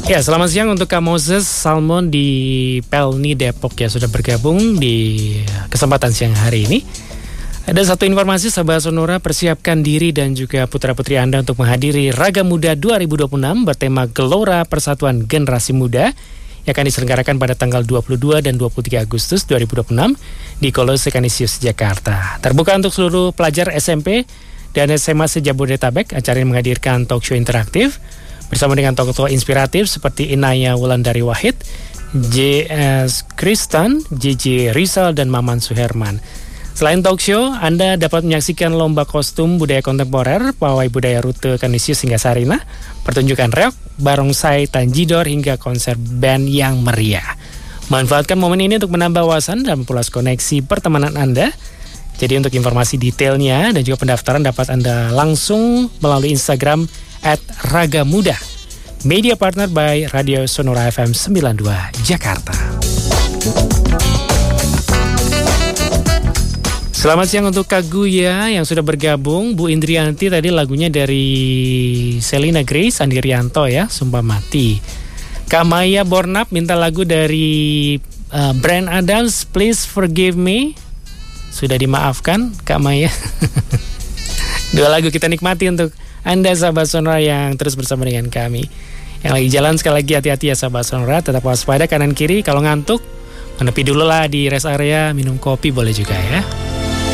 Ya, selamat siang untuk Kak Moses Salmon di Pelni Depok ya, sudah bergabung di kesempatan siang hari ini. Ada satu informasi, sahabat Sonora, persiapkan diri dan juga putra-putri Anda untuk menghadiri Raga Muda 2026 bertema Gelora Persatuan Generasi Muda yang akan diselenggarakan pada tanggal 22 dan 23 Agustus 2026 di Kolose Kanisius, Jakarta. Terbuka untuk seluruh pelajar SMP dan SMA se-Jabodetabek. Acara ini menghadirkan talk show interaktif bersama dengan tokoh-tokoh inspiratif seperti Inaya Wulandari Wahid, J.S. Kristan, J.J. Rizal, dan Maman Suherman. Selain talk show, Anda dapat menyaksikan lomba kostum budaya kontemporer, pawai budaya rute Kanisius hingga Sarina, pertunjukan reok, barongsai, tanjidor, hingga konser band yang meriah. Manfaatkan momen ini untuk menambah wawasan dan memperluas koneksi pertemanan Anda. Jadi untuk informasi detailnya dan juga pendaftaran dapat Anda langsung melalui Instagram @ragamuda. Media partner by Radio Sonora FM 92 Jakarta. Selamat siang untuk Kak Guya yang sudah bergabung. Bu Indrianti tadi lagunya dari Selina Grace, Andi Rianto ya, Sumpah Mati. Kak Maya Bornap minta lagu dari Bryan Adams, Please Forgive Me. Sudah dimaafkan Kak Maya. Dua lagu kita nikmati untuk Anda sahabat Sonora yang terus bersama dengan kami. Yang lagi jalan, sekali lagi hati-hati ya sahabat Sonora. Tetap waspada kanan kiri. Kalau ngantuk, menepi dulu lah di rest area. Minum kopi boleh juga ya.